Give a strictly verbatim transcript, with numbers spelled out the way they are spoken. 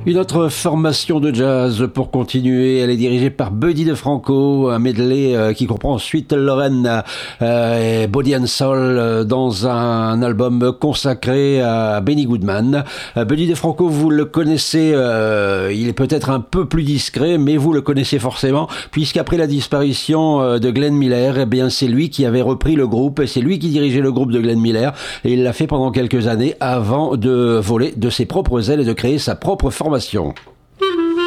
Une autre formation de jazz pour continuer, elle est dirigée par Buddy DeFranco, un medley euh, qui comprend ensuite Lorraine euh, et Body and Soul euh, dans un album consacré à Benny Goodman. Euh, Buddy DeFranco, vous le connaissez, euh, il est peut-être un peu plus discret, mais vous le connaissez forcément, puisqu'après la disparition euh, de Glenn Miller, eh bien c'est lui qui avait repris le groupe, et c'est lui qui dirigeait le groupe de Glenn Miller, et il l'a fait pendant quelques années avant de voler de ses propres ailes et de créer sa propre formation.